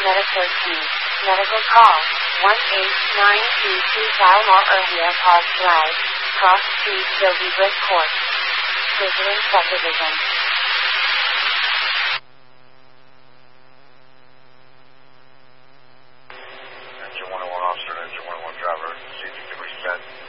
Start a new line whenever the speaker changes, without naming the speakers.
Medical team. Medical call. 18922 Palomar Area Park Drive. Cross Street, Sylvie Brick Court. Switzerland Subdivision.
Engine 101 officer, engine 101 driver. See if you can reset.